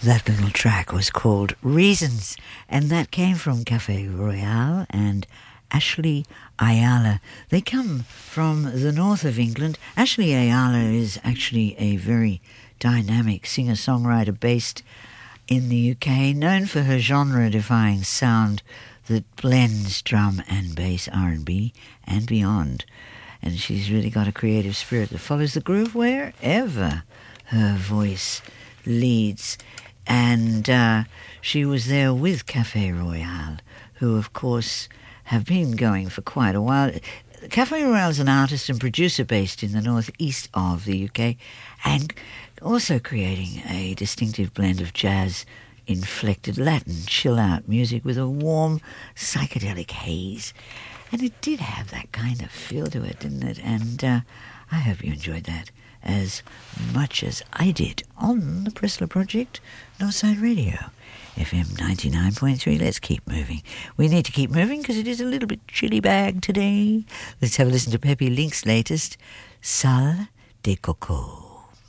That little track was called Reasons, and that came from Cafe Royale and Ashley Ayala. They come from the north of England. Ashley Ayala is actually a very dynamic singer-songwriter based in the UK, known for her genre-defying sound that blends drum and bass, R&B and beyond. And she's really got a creative spirit that follows the groove wherever her voice leads. And she was there with Cafe Royale, who, of course, have been going for quite a while. Cafe Royale is an artist and producer based in the northeast of the UK and also creating a distinctive blend of jazz-inflected Latin chill-out music with a warm psychedelic haze. And it did have that kind of feel to it, didn't it? And I hope you enjoyed that as much as I did on the Pressler Project, Northside Radio, FM 99.3. Let's keep moving. We need to keep moving because it is a little bit chilly bag today. Let's have a listen to Pepe Link's latest, Sal de Coco.